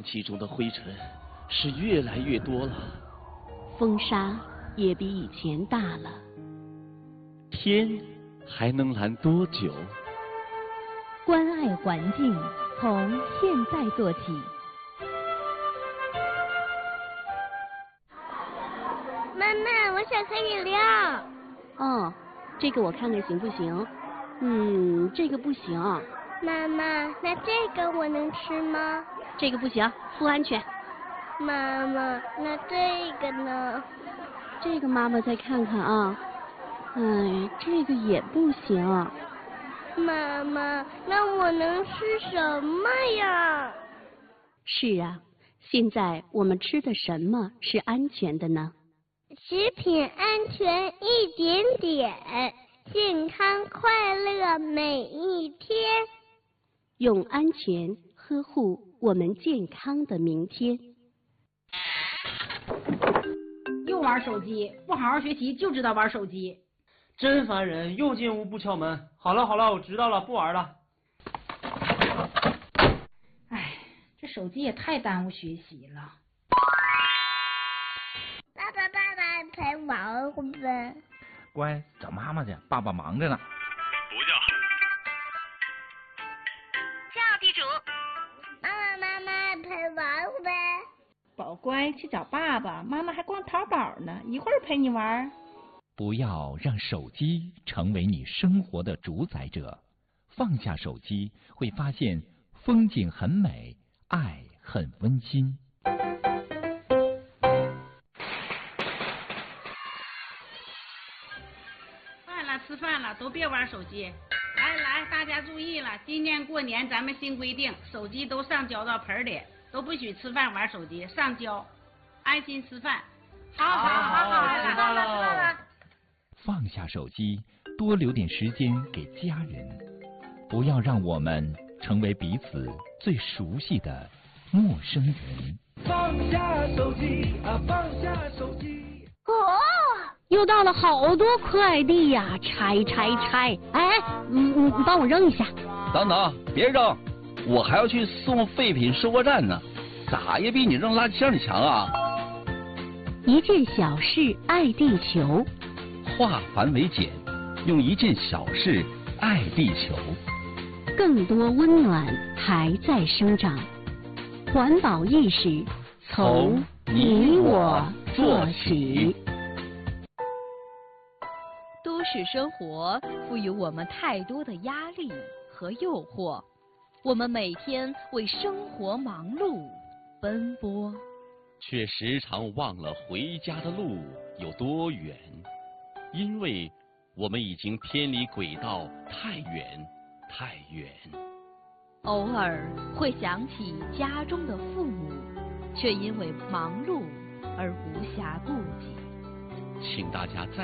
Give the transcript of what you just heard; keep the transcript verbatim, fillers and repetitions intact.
气中的灰尘是越来越多了， 风沙也比以前大了。 天还能蓝多久？ 关爱环境，从现在做起。 妈妈，我想喝饮料。 哦，这个我看看行不行？嗯，这个不行。 妈妈，那这个我能吃吗？ 这个不行，不安全。 妈妈，那这个呢？ 这个妈妈再看看啊。哎，这个也不行。 妈妈，那我能吃什么呀？ 是啊，现在我们吃的什么是安全的呢？ 食品安全一点点，健康快乐每一天。 用安全呵护我们健康的明天。 又玩手机，不好好学习就知道玩手机， 真烦人！又进屋不敲门。好了好了，我知道了，不玩了。 哎，这手机也太耽误学习了。 爸爸爸爸陪玩会呗。 乖，找妈妈去，爸爸忙着呢。 不叫。 叫地主。妈妈妈妈陪玩会呗。 宝乖，去找爸爸，妈妈还逛淘宝呢，一会儿陪你玩。 不要让手机成为你生活的主宰者，放下手机，会发现风景很美，爱很温馨。 饭了，吃饭了，都别玩手机。来来，大家注意了，今年过年咱们新规定，手机都上交到盆里，都不许吃饭玩手机，上交，安心吃饭。好好好好， 知道了。 放下手机，多留点时间给家人，不要让我们成为彼此最熟悉的陌生人。 放下手机啊，放下手机。 哦，又到了好多快递呀，拆拆拆！哎，你你你帮我扔一下。 等等，别扔，我还要去送废品收货站呢，咋也比你扔垃圾箱里强啊！ 一件小事爱地球。 化繁为简，用一件小事爱地球。 更多温暖还在生长，环保意识从你我做起。 都市生活赋予我们太多的压力和诱惑，我们每天为生活忙碌奔波， 却时常忘了回家的路有多远。因为我们已经偏离轨道太远太远。 偶尔会想起家中的父母，却因为忙碌而无暇顾及。 请大家再